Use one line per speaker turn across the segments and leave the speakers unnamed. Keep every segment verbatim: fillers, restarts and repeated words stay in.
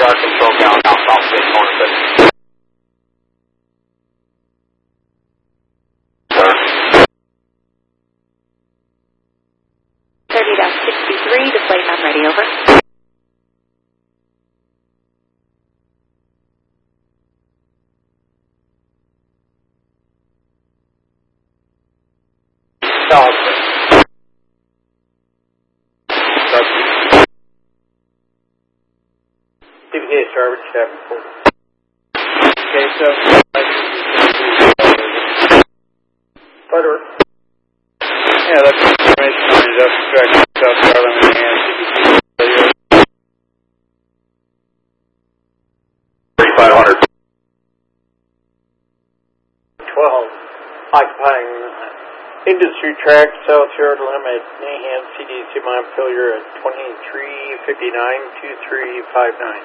our control down, out south six corner six. Sir.
thirty sixty-three, display time ready, over.
C B K starboard, staff report.
Okay, so
Flutter.
yeah, that's information on industrial track South Garland and
thirty-five hundred.
twelve. Occupying industry track, south yard limit, Nahan C D C mile failure at twenty-three fifty-nine, two three five nine.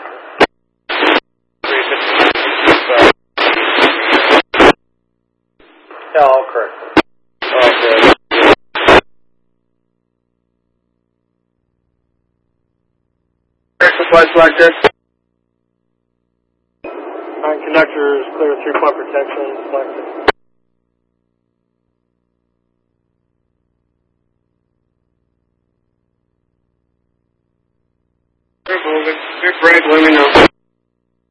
Yeah, all correct.
Okay. Supply selector.
On conductors, clear three-point protection, selected.
They're moving. They're great. Let me know.